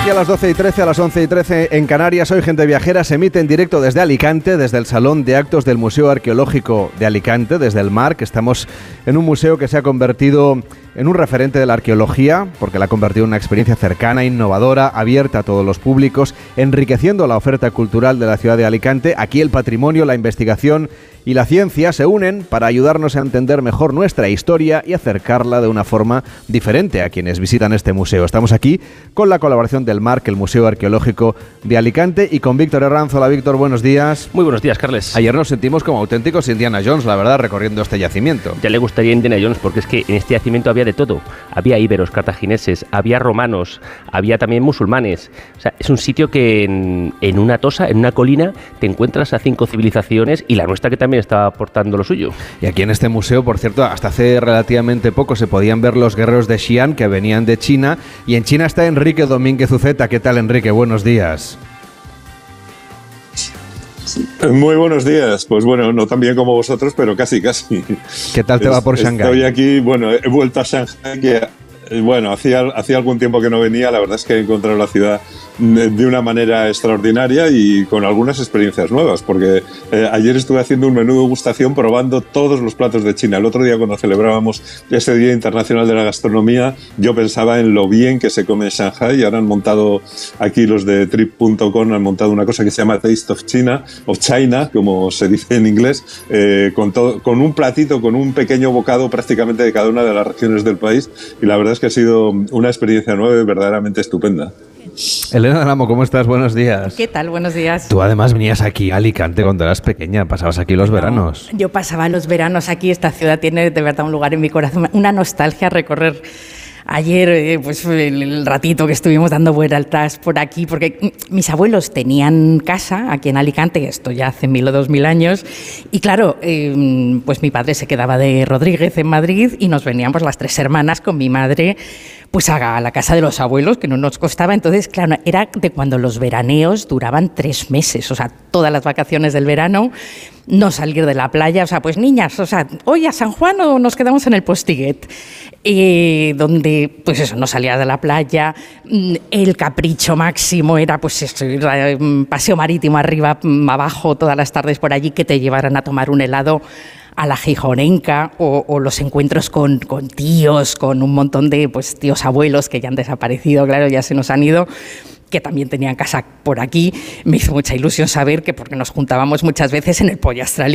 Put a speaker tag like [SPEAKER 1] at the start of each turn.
[SPEAKER 1] Aquí a las 12:13, a las 11:13 en Canarias, hoy Gente Viajera se emite en directo desde Alicante, desde el Salón de Actos del Museo Arqueológico de Alicante, desde el mar, que estamos en un museo que se ha convertido en un referente de la arqueología, porque la ha convertido en una experiencia cercana, innovadora, abierta a todos los públicos, enriqueciendo la oferta cultural de la ciudad de Alicante. Aquí el patrimonio, la investigación y la ciencia se unen para ayudarnos a entender mejor nuestra historia y acercarla de una forma diferente a quienes visitan este museo. Estamos aquí con la colaboración del MARC, el Museo Arqueológico de Alicante, y con Víctor Herranz. Hola, Víctor, buenos días.
[SPEAKER 2] Muy buenos días, Carles.
[SPEAKER 1] Ayer nos sentimos como auténticos Indiana Jones, la verdad, recorriendo este yacimiento.
[SPEAKER 2] Ya le gustaría Indiana Jones, porque es que en este yacimiento había de todo. Había íberos, cartagineses, había romanos, había también musulmanes. O sea, es un sitio que en una tosa, en una colina, te encuentras a 5 civilizaciones, y la nuestra que también está aportando lo suyo.
[SPEAKER 1] Y aquí en este museo, por cierto, hasta hace relativamente poco se podían ver los guerreros de Xi'an que venían de China, y en China está Enrique Domínguez Uceta. ¿Qué tal, Enrique? Buenos días.
[SPEAKER 3] Muy buenos días. Pues bueno, no tan bien como vosotros, pero casi.
[SPEAKER 1] ¿Qué tal te va por Shanghái?
[SPEAKER 3] Estoy aquí, bueno, he vuelto a Shanghái, que bueno, hacía algún tiempo que no venía. La verdad es que he encontrado la ciudad de una manera extraordinaria y con algunas experiencias nuevas, porque ayer estuve haciendo un menú de degustación probando todos los platos de China. El otro día, cuando celebrábamos ese Día Internacional de la Gastronomía, yo pensaba en lo bien que se come en Shanghái, y ahora han montado aquí los de Trip.com, han montado una cosa que se llama Taste of China, como se dice en inglés, con un platito, con un pequeño bocado prácticamente de cada una de las regiones del país, y la verdad es que ha sido una experiencia nueva y verdaderamente estupenda.
[SPEAKER 1] Elena Dalamo, ¿cómo estás? Buenos días.
[SPEAKER 4] ¿Qué tal? Buenos días.
[SPEAKER 1] Tú además venías aquí a Alicante cuando eras pequeña, pasabas aquí los veranos.
[SPEAKER 4] Yo pasaba los veranos aquí. Esta ciudad tiene de verdad un lugar en mi corazón, una nostalgia recorrer. Ayer, pues el ratito que estuvimos dando vueltas por aquí, porque mis abuelos tenían casa aquí en Alicante, esto ya hace 1000 o 2000 años, y claro, pues mi padre se quedaba de Rodríguez en Madrid y nos veníamos las 3 hermanas con mi madre pues a la casa de los abuelos, que no nos costaba. Entonces, claro, era de cuando los veraneos duraban 3 meses, o sea, todas las vacaciones del verano, no salir de la playa, o sea, pues niñas, o sea, hoy a San Juan o nos quedamos en el Postiguet, donde, pues eso, no salía de la playa. El capricho máximo era, pues eso, ir a paseo marítimo arriba, abajo, todas las tardes por allí, que te llevaran a tomar un helado a la gijonenca, o los encuentros con tíos, con un montón de pues tíos abuelos que ya han desaparecido, claro, ya se nos han ido, que también tenían casa por aquí. Me hizo mucha ilusión saber que, porque nos juntábamos muchas veces en el Pollastre